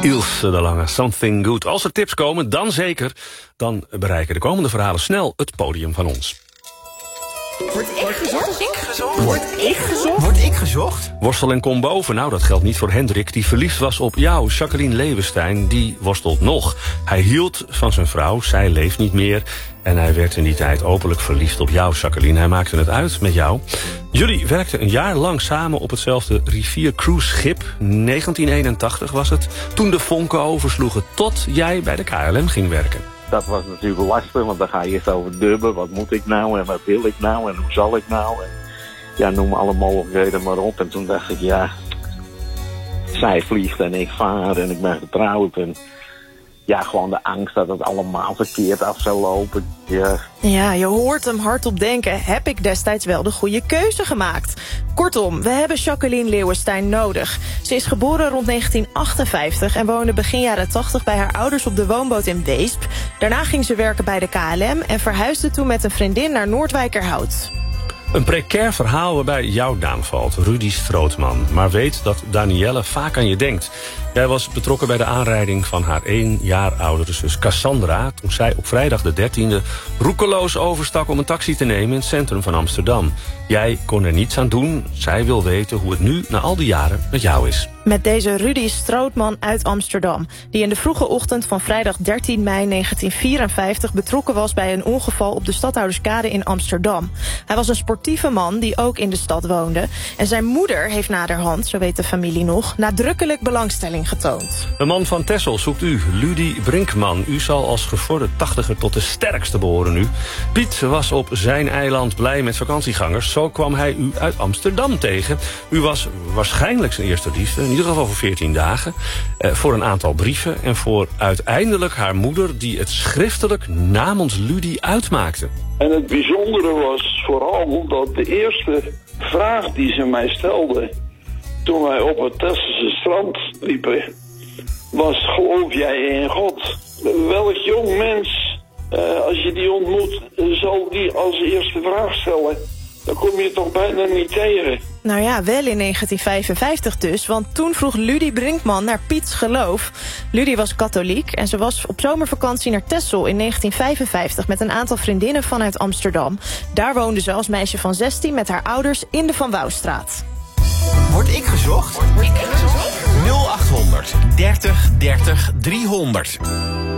Ilse de Lange, Something Good. Als er tips komen, dan zeker. Dan bereiken de komende verhalen snel het podium van ons. Word ik gezocht? Word ik gezocht? Worstel en kom boven. Nou, dat geldt niet voor Hendrik, die verliefd was op jou. Jacqueline Leeuwenstein, die worstelt nog. Hij hield van zijn vrouw, zij leeft niet meer. En hij werd in die tijd openlijk verliefd op jou, Jacqueline. Hij maakte het uit met jou. Jullie werkten een jaar lang samen op hetzelfde riviercruiseschip. 1981 was het. Toen de vonken oversloegen, tot jij bij de KLM ging werken. Dat was natuurlijk lastig, want dan ga je eerst over dubben. Wat moet ik nou en wat wil ik nou en hoe zal ik nou? En ja, noem alle mogelijkheden maar op. En toen dacht ik, ja, zij vliegt en ik vaar en ik ben getrouwd. En ja, gewoon de angst dat het allemaal verkeerd af zou lopen. Ja, je hoort hem hardop denken. Heb ik destijds wel de goede keuze gemaakt? Kortom, we hebben Jacqueline Leeuwenstein nodig. Ze is geboren rond 1958 en woonde begin jaren 80 bij haar ouders op de woonboot in Weesp. Daarna ging ze werken bij de KLM en verhuisde toen met een vriendin naar Noordwijkerhout. Een precair verhaal waarbij jouw naam valt, Rudy Strootman. Maar weet dat Danielle vaak aan je denkt. Jij was betrokken bij de aanrijding van haar 1 jaar oudere zus Cassandra, toen zij op vrijdag de 13e roekeloos overstak om een taxi te nemen in het centrum van Amsterdam. Jij kon er niets aan doen. Zij wil weten hoe het nu, na al die jaren, met jou is. Met deze Rudy Strootman uit Amsterdam, die in de vroege ochtend van vrijdag 13 mei 1954 betrokken was bij een ongeval op de Stadhouderskade in Amsterdam. Hij was een sportieve man die ook in de stad woonde. En zijn moeder heeft naderhand, zo weet de familie nog, nadrukkelijk belangstelling getoond. Een man van Texel zoekt u, Ludy Brinkman. U zal als gevorderd 80er tot de sterkste behoren nu. Piet was op zijn eiland blij met vakantiegangers. Zo kwam hij u uit Amsterdam tegen. U was waarschijnlijk zijn eerste liefde, in ieder geval voor 14 dagen. Voor een aantal brieven en voor uiteindelijk haar moeder, die het schriftelijk namens Ludy uitmaakte. En het bijzondere was vooral dat de eerste vraag die ze mij stelde toen wij op het Tesselse strand liepen, was: geloof jij in God? Welk jong mens, als je die ontmoet, zal die als eerste vraag stellen? Dan kom je toch bijna niet tegen. Nou ja, wel in 1955 dus, want toen vroeg Ludy Brinkman naar Piets geloof. Ludy was katholiek en ze was op zomervakantie naar Texel in 1955... met een aantal vriendinnen vanuit Amsterdam. Daar woonde ze als meisje van 16 met haar ouders in de Van Wouwstraat. Word ik gezocht? 0800 30 30 300.